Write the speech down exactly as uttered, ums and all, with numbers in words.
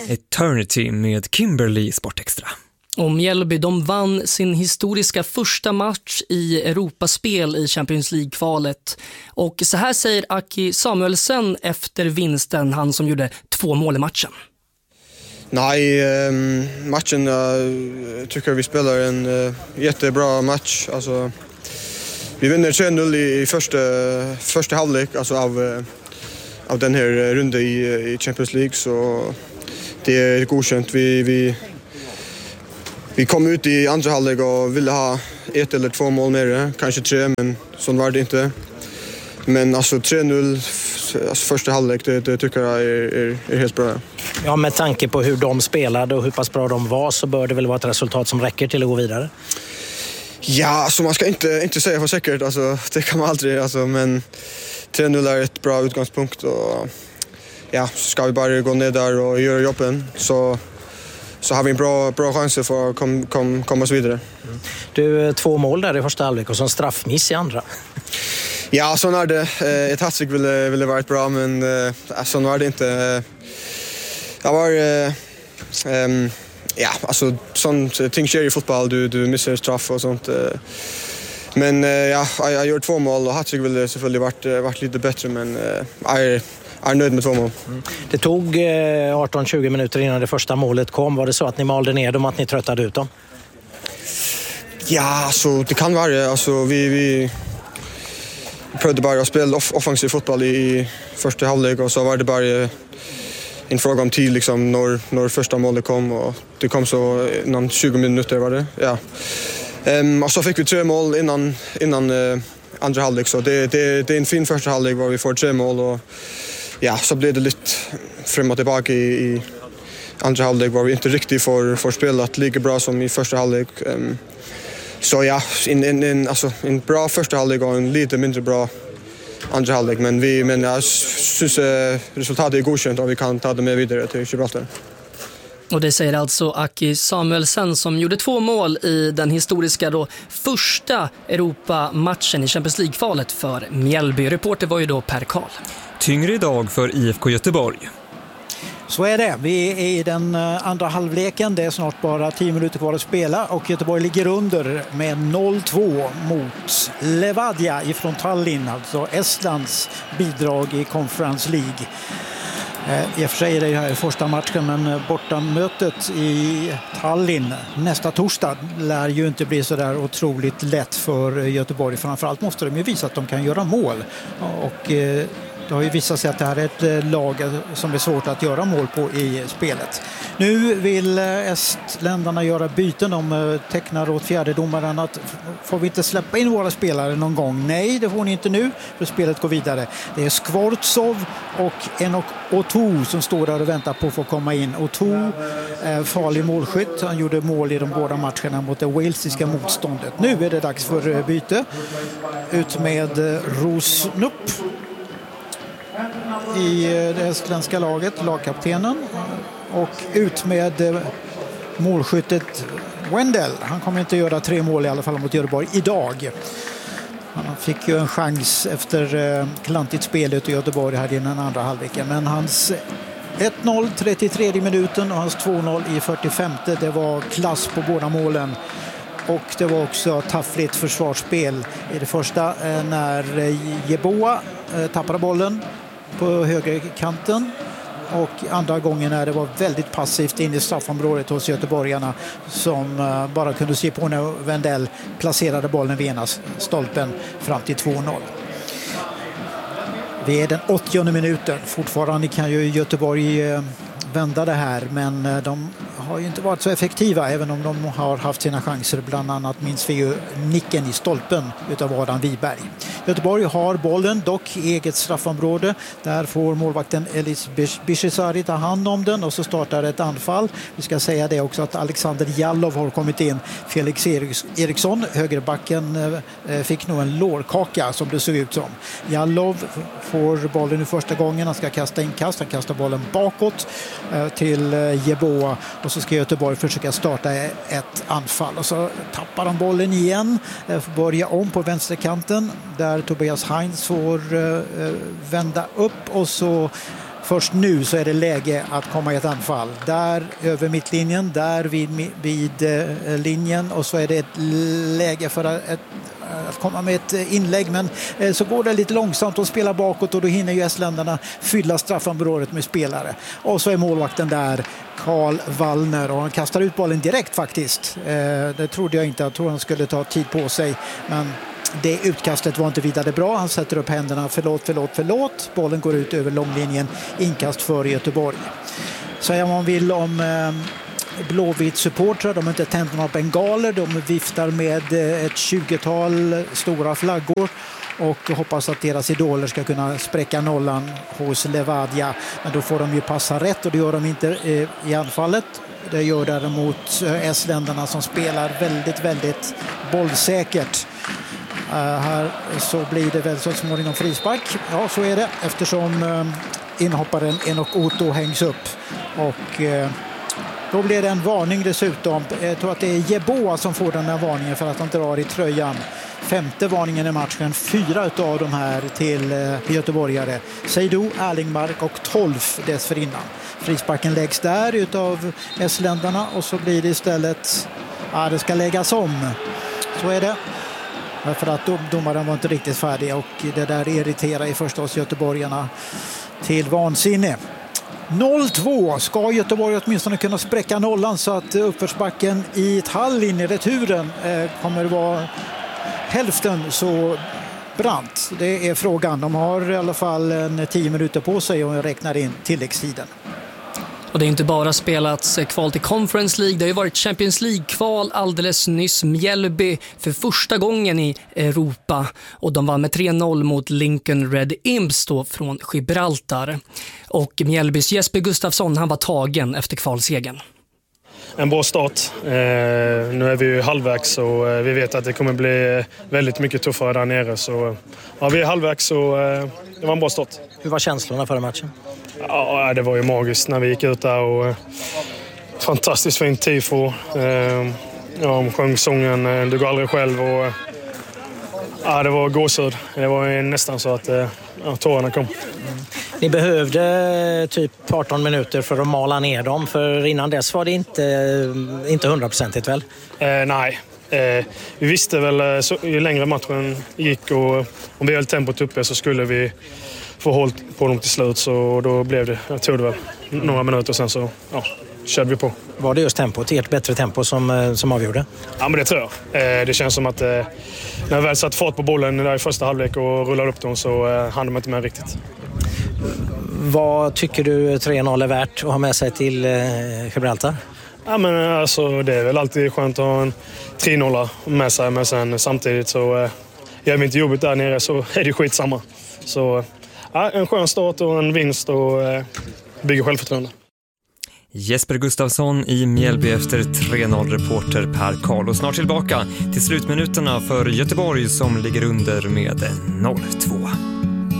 Eternity med Kimberly Sportextra. Och Mjällby, de vann sin historiska första match i Europaspel i Champions League-kvalet. Och så här säger Aki Samuelsen efter vinsten, han som gjorde två mål i matchen. Nej, matchen jag tycker vi spelar en jättebra match. Alltså, vi vinner tre noll i första, första halvlek alltså av, av den här runden i, i Champions League. Så det är godkänt. Vi, vi, vi kom ut i andra halvlek och ville ha ett eller två mål mer. Kanske tre, men så var det inte. Men alltså tre noll alltså första halvlek, det, det tycker jag är, är, är helt bra. Ja, med tanke på hur de spelade och hur pass bra de var så bör det väl vara ett resultat som räcker till att gå vidare? Ja, alltså man ska inte, inte säga för säkert, alltså, det kan man aldrig. Alltså, men tre noll är ett bra utgångspunkt och ja, ska vi bara gå ner där och göra jobben så, så har vi en bra, bra chans för att kom, kom, komma oss vidare. Mm. Du, två mål där i första halvlek och så en straffmiss i andra. Ja, så är det. Ett hattrick ville, ville varit bra, men så var det inte. Jag var... Um, ja, alltså sånt ting sker i fotboll. Du, du missar straff och sånt. Men ja, jag gjorde två mål och hattrick ville selvfølgelig varit, varit lite bättre, men jag är, är nöjd med två mål. Mm. Det tog arton tjugo minuter innan det första målet kom. Var det så att ni malde ner dem, att ni tröttade ut dem? Ja, så det kan vara. Alltså, vi... vi prövade bara att spela off- offensiv fotboll i första halvlek och så var det bara en fråga om tid liksom, när, när första målet kom och det kom så innan tjugo minuter var det. Ja. Um, och så fick vi tre mål innan, innan uh, andra halvlek så det, det, det är en fin första halvlek var vi får tre mål och ja, så blev det lite fram och tillbaka i, i andra halvlek var vi inte riktigt får, får spelat lika bra som i första halvlek. Um, Så ja, en, en, en, alltså, en bra första halvlek och en lite mindre bra andra halvlek. Men, vi, men jag syns eh, resultatet är godkänt och vi kan ta det med vidare till Gibraltar. Och det säger alltså Aki Samuelsen som gjorde två mål i den historiska då första Europa-matchen i Champions League-kvalet för Mjällby. Reporter var ju då Per Karl. Tyngre idag för I F K Göteborg. Så är det. Vi är i den andra halvleken. Det är snart bara tio minuter kvar att spela och Göteborg ligger under med noll två mot Levadia ifrån Tallinn, alltså Estlands bidrag i Conference League. I och för sig är det här första matchen, men bortamötet i Tallinn nästa torsdag lär ju inte bli så där otroligt lätt för Göteborg. Framförallt måste de ju visa att de kan göra mål och det har ju visat sig att det här är ett lag som är svårt att göra mål på i spelet. Nu vill estländarna göra byten. De tecknar åt fjärdedomaren att får vi inte släppa in våra spelare någon gång? Nej, det får ni inte nu för spelet går vidare. Det är Skvortsov och Enok Otu som står där och väntar på att få komma in. Otu är farlig målskytt. Han gjorde mål i de båda matcherna mot det walesiska motståndet. Nu är det dags för byte. Ut med Rosnup i det estländska laget, lagkaptenen, och ut med målskyttet Wendell. Han kommer inte göra tre mål i alla fall mot Göteborg idag. Han fick ju en chans efter klantigt spelet i Göteborg här i den andra halvleken, men hans ett noll trettiotredje minuten och hans två noll i fyrtiofemte, det var klass på båda målen. Och det var också taffligt försvarsspel i det första när Jeboa tappade bollen på högerkanten och andra gången när det var väldigt passivt in i straffområdet hos göteborgarna som bara kunde se på när Wendell placerade bollen vid ena stolpen fram till två noll. Vi är den åttionde minuten. Fortfarande kan ju Göteborg vända det här, men de har ju inte varit så effektiva även om de har haft sina chanser. Bland annat minns vi ju nicken i stolpen utav Adam Wiberg. Göteborg har bollen, dock i eget straffområde. Där får målvakten Elis Bishesari ta hand om den och så startar ett anfall. Vi ska säga det också att Alexander Jallov har kommit in. Felix Eriksson, högerbacken, fick nog en lårkaka som det såg ut som. Jallov får bollen i första gången. Han ska kasta in kast. Han kastar bollen bakåt till Jeboa och så ska Göteborg försöka starta ett anfall och så tappar han bollen igen, börja om på vänsterkanten där Tobias Heinz får vända upp och så först nu så är det läge att komma i ett anfall. Där över mittlinjen, där vid, vid eh, linjen, och så är det ett läge för att, ett, att komma med ett inlägg, men eh, så går det lite långsamt och spela bakåt, och då hinner ju estländarna fylla straffområdet med spelare. Och så är målvakten där, Karl Wallner, och han kastar ut bollen direkt faktiskt. Eh, det trodde jag inte, jag tror han skulle ta tid på sig, men det utkastet var inte vidare bra. Han sätter upp händerna, förlåt, förlåt, förlåt. Bollen går ut över långlinjen, inkast för Göteborg. Säga vad man vill om eh, Blåvitt supportrar, de har inte tänt några bengaler, de viftar med eh, ett tjugotal stora flaggor och hoppas att deras idoler ska kunna spräcka nollan hos Levadia. Men då får de ju passa rätt, och det gör de inte eh, i anfallet. Det gör däremot eh, S-länderna som spelar väldigt, väldigt bollsäkert. Uh, här så blir det väl så småningom frispark. Ja, så är det, eftersom uh, inhopparen Enoch Otto hängs upp. Och uh, då blir det en varning dessutom. Jag tror att det är Jeboa som får den här varningen för att han drar i tröjan. Femte varningen i matchen, fyra av de här till uh, göteborgare. Seydou, Erlingmark och Tolf dessförinnan. Frisparken läggs där utav S-länderna, och så blir det istället, ja, det ska läggas om. Så är det. För att dom, domaren var inte riktigt färdig, och det där irriterar i förstås göteborgarna till vansinne. noll två ska Göteborg åtminstone kunna spräcka nollan, så att uppförsbacken i Tallinn i returen eh, kommer vara hälften så brant. Det är frågan. De har i alla fall en tio minuter på sig och räknar in tilläggstiden. Och det är inte bara spelats kval till Conference League, det har ju varit Champions League-kval alldeles nyss. Mjällby för första gången i Europa, och de vann med tre noll mot Lincoln Red Imps då från Gibraltar. Och Mjällbys Jesper Gustafsson, han var tagen efter kvalsegen. En bra start. Eh, nu är vi ju halvvägs, och eh, vi vet att det kommer bli väldigt mycket tuffare där nere. Så ja, vi är halvvägs, och eh, det var en bra start. Hur var känslorna före matchen? Ja, det var ju magiskt när vi gick ut där, och eh, fantastiskt fint tifo. Eh, ja, de sjöng sången eh, Du går aldrig själv, och eh, ja, det var gåshud. Det var nästan så att eh, ja, tårarna kom. Mm. Ni behövde typ arton minuter för att mala ner dem, för innan dess var det inte, inte hundraprocentigt väl? Eh, nej, eh, vi visste väl så, ju längre matchen gick, och om vi höll tempot uppe så skulle vi få håll på dem till slut, så då blev det, jag tog det väl några minuter, sen så ja, körde vi på. Var det just tempot, ert bättre tempo som, som avgjorde? Ja, men det tror jag. Eh, det känns som att eh, när jag väl satt fart på bollen där i första halvlek och rullade upp dem, så eh, hann de inte med riktigt. Vad tycker du tre noll är värt att ha med sig till eh, Gibraltar? Ja, men alltså, det är väl alltid skönt att ha en tre noll med sig, men sen samtidigt så eh, gör vi inte jobbet där nere, så är det skitsamma. Så ja, en skön start och en vinst, och eh, bygger självförtroende. Jesper Gustafsson i Mjällby efter tre noll, reporter Per Karl. Och snart tillbaka till slutminuterna för Göteborg som ligger under med noll